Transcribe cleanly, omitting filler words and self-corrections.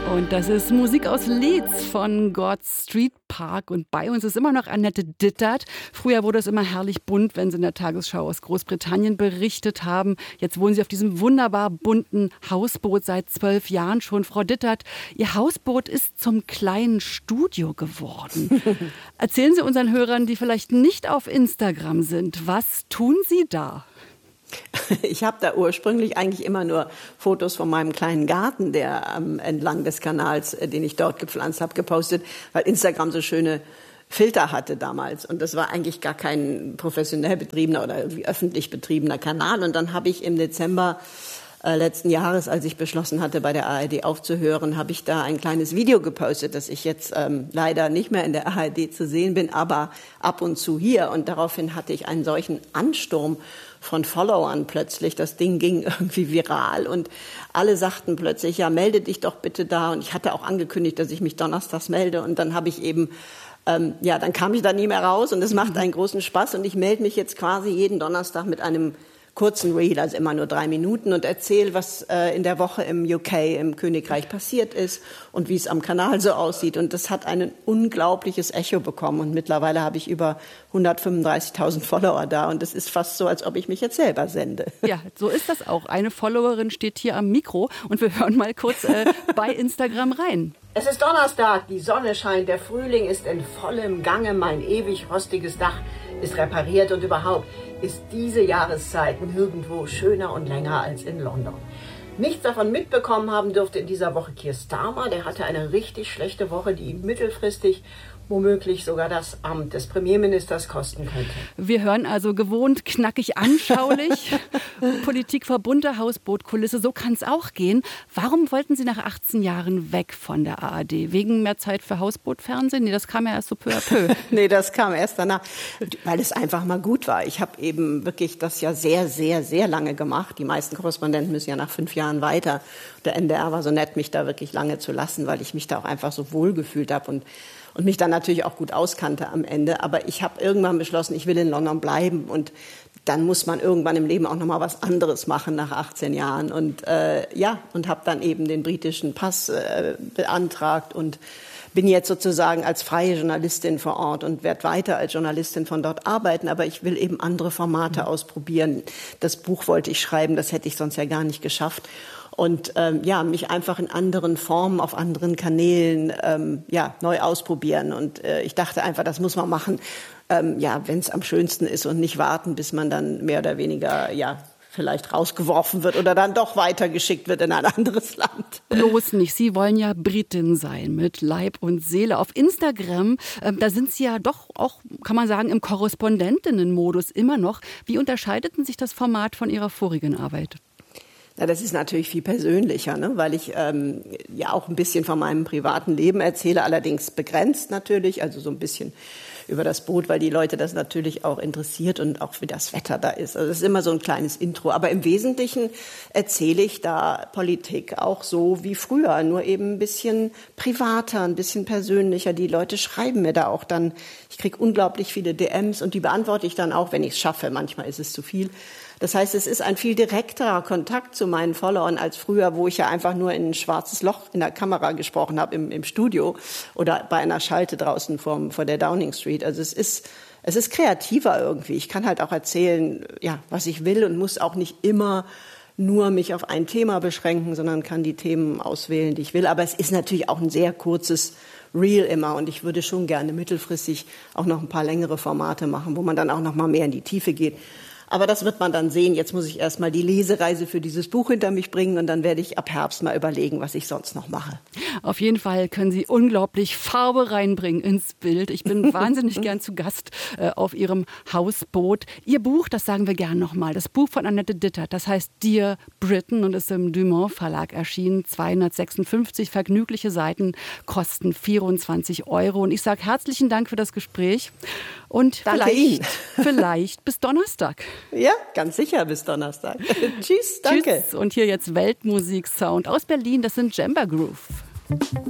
Und das ist Musik aus Leeds von God Street Park. Und bei uns ist immer noch Annette Dittert. Früher wurde es immer herrlich bunt, wenn Sie in der Tagesschau aus Großbritannien berichtet haben. Jetzt wohnen Sie auf diesem wunderbar bunten Hausboot seit 12 Jahren schon. Frau Dittert, Ihr Hausboot ist zum kleinen Studio geworden. Erzählen Sie unseren Hörern, die vielleicht nicht auf Instagram sind, was tun Sie da? Ich habe da ursprünglich eigentlich immer nur Fotos von meinem kleinen Garten, der entlang des Kanals, den ich dort gepflanzt habe, gepostet, weil Instagram so schöne Filter hatte damals. Und das war eigentlich gar kein professionell betriebener oder irgendwie öffentlich betriebener Kanal. Und dann habe ich im Dezember letzten Jahres, als ich beschlossen hatte, bei der ARD aufzuhören, habe ich da ein kleines Video gepostet, dass ich jetzt leider nicht mehr in der ARD zu sehen bin, aber ab und zu hier. Und daraufhin hatte ich einen solchen Ansturm von Followern plötzlich. Das Ding ging irgendwie viral und alle sagten plötzlich, ja, melde dich doch bitte da. Und ich hatte auch angekündigt, dass ich mich donnerstags melde. Und dann habe ich eben, dann kam ich da nie mehr raus. Und es macht einen großen Spaß. Und ich melde mich jetzt quasi jeden Donnerstag mit einem kurzen Reel, also immer nur 3 Minuten, und erzähle, was in der Woche im UK, im Königreich passiert ist und wie es am Kanal so aussieht. Und das hat ein unglaubliches Echo bekommen. Und mittlerweile habe ich über 135.000 Follower da. Und es ist fast so, als ob ich mich jetzt selber sende. Ja, so ist das auch. Eine Followerin steht hier am Mikro und wir hören mal kurz bei Instagram rein. Es ist Donnerstag, die Sonne scheint, der Frühling ist in vollem Gange, mein ewig rostiges Dach ist repariert und überhaupt ist diese Jahreszeit nirgendwo schöner und länger als in London. Nichts davon mitbekommen haben dürfte in dieser Woche Keir Starmer. Der hatte eine richtig schlechte Woche, die ihm mittelfristig womöglich sogar das Amt des Premierministers kosten könnte. Wir hören also gewohnt knackig anschaulich. Politik vor bunter Hausbootkulisse, so kann es auch gehen. Warum wollten Sie nach 18 Jahren weg von der ARD? Wegen mehr Zeit für Hausbootfernsehen? Nee, das kam ja erst so peu à peu. Nee, das kam erst danach, weil es einfach mal gut war. Ich habe eben wirklich das ja sehr, sehr, sehr lange gemacht. Die meisten Korrespondenten müssen ja nach 5 Jahren weiter. Der NDR war so nett, mich da wirklich lange zu lassen, weil ich mich da auch einfach so wohl gefühlt habe und mich dann natürlich auch gut auskannte am Ende. Aber ich habe irgendwann beschlossen, ich will in London bleiben. Und dann muss man irgendwann im Leben auch noch mal was anderes machen nach 18 Jahren. Und und habe dann eben den britischen Pass beantragt und bin jetzt sozusagen als freie Journalistin vor Ort und werde weiter als Journalistin von dort arbeiten. Aber ich will eben andere Formate ausprobieren. Das Buch wollte ich schreiben, das hätte ich sonst ja gar nicht geschafft. Und mich einfach in anderen Formen, auf anderen Kanälen neu ausprobieren. Und ich dachte einfach, das muss man machen, wenn es am schönsten ist und nicht warten, bis man dann mehr oder weniger vielleicht rausgeworfen wird oder dann doch weitergeschickt wird in ein anderes Land. Bloß nicht. Sie wollen ja Britin sein mit Leib und Seele. Auf Instagram, da sind Sie ja doch auch, kann man sagen, im Korrespondentinnen-Modus immer noch. Wie unterscheidet sich das Format von Ihrer vorigen Arbeit? Na, das ist natürlich viel persönlicher, ne? Weil ich auch ein bisschen von meinem privaten Leben erzähle, allerdings begrenzt natürlich, also so ein bisschen über das Boot, weil die Leute das natürlich auch interessiert und auch wie das Wetter da ist. Also das ist immer so ein kleines Intro. Aber im Wesentlichen erzähle ich da Politik auch so wie früher, nur eben ein bisschen privater, ein bisschen persönlicher. Die Leute schreiben mir da auch dann, ich kriege unglaublich viele DMs und die beantworte ich dann auch, wenn ich es schaffe. Manchmal ist es zu viel. Das heißt, es ist ein viel direkterer Kontakt zu meinen Followern als früher, wo ich ja einfach nur in ein schwarzes Loch in der Kamera gesprochen habe im Studio oder bei einer Schalte draußen vor der Downing Street. Also es ist kreativer irgendwie. Ich kann halt auch erzählen, was ich will und muss auch nicht immer nur mich auf ein Thema beschränken, sondern kann die Themen auswählen, die ich will. Aber es ist natürlich auch ein sehr kurzes Reel immer und ich würde schon gerne mittelfristig auch noch ein paar längere Formate machen, wo man dann auch noch mal mehr in die Tiefe geht. Aber das wird man dann sehen. Jetzt muss ich erst mal die Lesereise für dieses Buch hinter mich bringen und dann werde ich ab Herbst mal überlegen, was ich sonst noch mache. Auf jeden Fall können Sie unglaublich Farbe reinbringen ins Bild. Ich bin wahnsinnig gern zu Gast auf Ihrem Hausboot. Ihr Buch, das sagen wir gern nochmal, das Buch von Annette Dittert, das heißt Dear Britain und ist im Dumont Verlag erschienen. 256 vergnügliche Seiten, kosten 24 €. Und ich sage herzlichen Dank für das Gespräch und vielleicht bis Donnerstag. Ja, ganz sicher bis Donnerstag. Tschüss, danke. Tschüss. Und hier jetzt Weltmusik-Sound aus Berlin, das sind Jamba Groove.